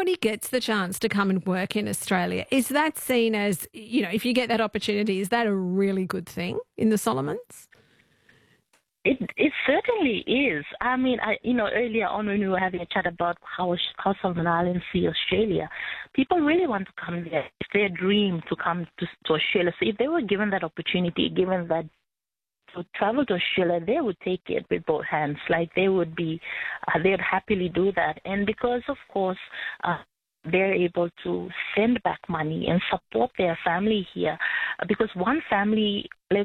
anybody gets the chance to come and work in Australia, is that seen as, if you get that opportunity, is that a really good thing in the Solomons? It certainly is. I mean, earlier on when we were having a chat about how Solomon Islands see Australia, people really want to come there. It's their dream to come to Australia. So if they were given that opportunity, given that to travel to Australia, they would take it with both hands. Like they would happily do that. And because, of course, they're able to send back money and support their family here, because one family is,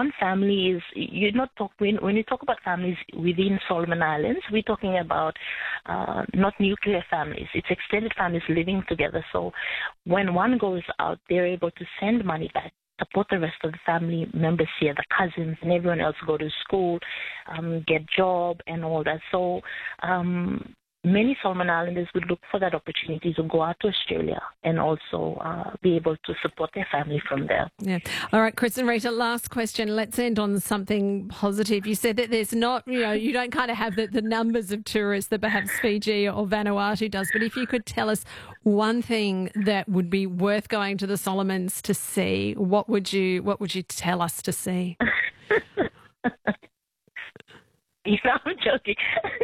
when you talk about families within Solomon Islands, we're talking about not nuclear families, it's extended families living together. So when one goes out, they're able to send money back, support the rest of the family members here, the cousins and everyone else, go to school, get job and all that. So many Solomon Islanders would look for that opportunity to go out to Australia and also be able to support their family from there. Yeah. All right, Chris and Rita, last question. Let's end on something positive. You said that there's not, you don't kind of have the numbers of tourists that perhaps Fiji or Vanuatu does, but if you could tell us one thing that would be worth going to the Solomons to see, what would you tell us to see? I'm joking.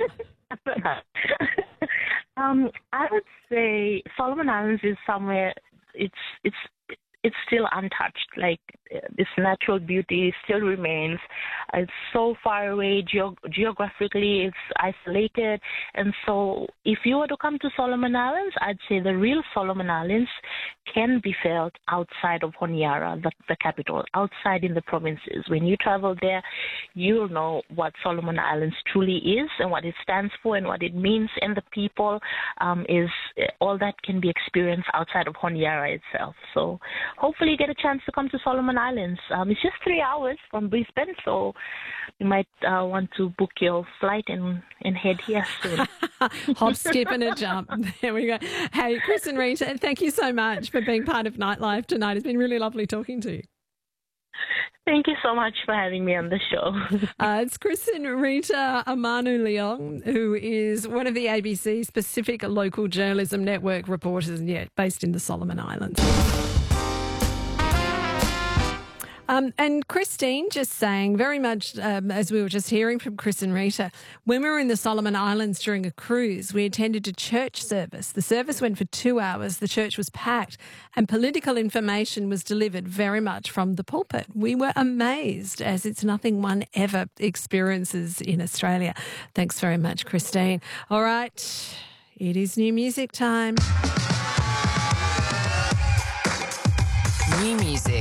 I would say Solomon Islands is somewhere it's still untouched. Like its natural beauty still remains. It's so far away geographically. It's isolated, and so if you were to come to Solomon Islands, I'd say the real Solomon Islands can be felt outside of Honiara, the capital, outside in the provinces. When you travel there, you'll know what Solomon Islands truly is and what it stands for and what it means, and the people is all that can be experienced outside of Honiara itself. So hopefully you get a chance to come to Solomon Islands. It's just 3 hours from Brisbane, so you might want to book your flight and head here soon. Hop, skip and a jump. There we go. Hey, Chris and Rita, thank you so much for being part of Nightlife tonight. It's been really lovely talking to you. Thank you so much for having me on the show. It's Chris and Rita Amanu Leong, who is one of the ABC's Pacific Local Journalism Network reporters, based in the Solomon Islands. And Christine just saying, very much as we were just hearing from Chris and Rita, when we were in the Solomon Islands during a cruise, we attended a church service. The service went for 2 hours, the church was packed, and political information was delivered very much from the pulpit. We were amazed, as it's nothing one ever experiences in Australia. Thanks very much, Christine. All right, it is new music time. New music.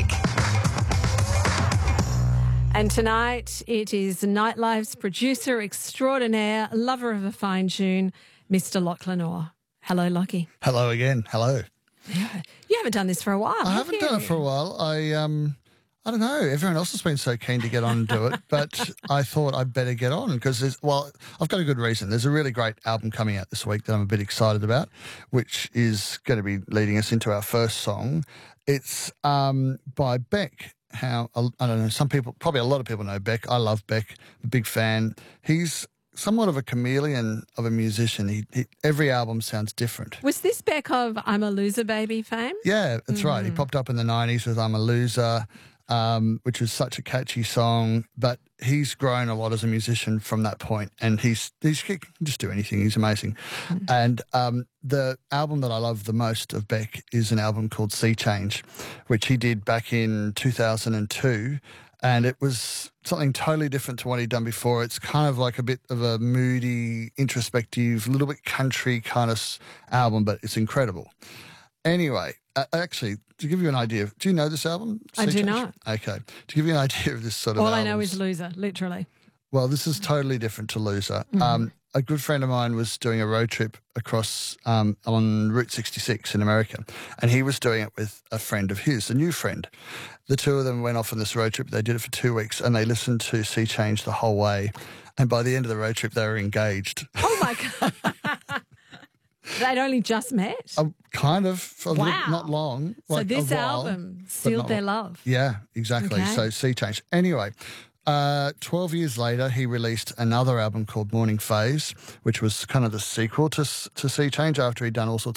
And tonight it is Nightlife's producer extraordinaire, lover of a fine tune, Mr. Lachlan Orr. Hello, Lockie. Hello again. Hello. Yeah. You haven't done this for a while. I haven't done it for a while. I don't know. Everyone else has been so keen to get on and do it, but I thought I'd better get on because I've got a good reason. There's a really great album coming out this week that I'm a bit excited about, which is going to be leading us into our first song. It's by Beck. I don't know, some people, probably a lot of people know Beck. I love Beck, I'm a big fan. He's somewhat of a chameleon of a musician. Every album sounds different. Was this Beck of I'm a Loser Baby fame? Yeah, that's right. He popped up in the 90s with I'm a Loser, which was such a catchy song, but he's grown a lot as a musician from that point, and he can just do anything. He's amazing. And the album that I love the most of Beck is an album called Sea Change, which he did back in 2002, and it was something totally different to what he'd done before. It's kind of like a bit of a moody, introspective, little bit country kind of album, but it's incredible. Anyway, actually, to give you an idea, do you know this album? I do not. Okay. To give you an idea of this sort of All I know is Loser, literally. Well, this is totally different to Loser. A good friend of mine was doing a road trip across on Route 66 in America, and he was doing it with a friend of his, a new friend. The two of them went off on this road trip. They did it for 2 weeks, and they listened to Sea Change the whole way. And by the end of the road trip, they were engaged. Oh, my God. They'd only just met? Kind of. Not long. So this album sealed their love. Yeah, exactly. Okay. So Sea Change. Anyway, 12 years later, he released another album called Morning Phase, which was kind of the sequel to Sea Change after he'd done all sorts